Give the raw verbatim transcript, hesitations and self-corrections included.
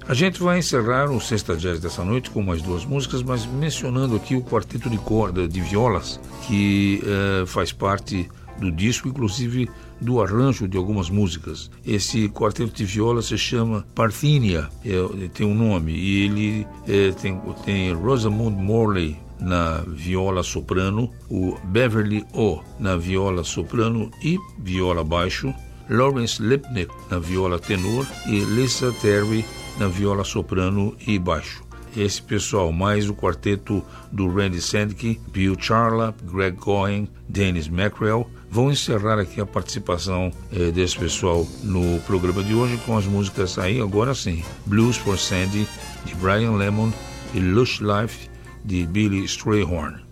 A gente vai encerrar o Sexta Jazz dessa noite com mais duas músicas, mas mencionando aqui o quarteto de corda de violas, que uh, faz parte do disco, inclusive do arranjo de algumas músicas. Esse quarteto de viola se chama Parthenia, é, tem um nome, e ele é, tem, tem Rosamund Morley na viola soprano, o Beverly O na viola soprano e viola baixo, Lawrence Lipnick na viola tenor e Lisa Terry na viola soprano e baixo. Esse pessoal, mais o quarteto do Randy Sandke, Bill Charla, Greg Goen, Dennis Mackrell, vão encerrar aqui a participação eh, desse pessoal no programa de hoje com as músicas aí, agora sim, Blues for Sandy, de Brian Lemon, e Lush Life, de Billy Strayhorn.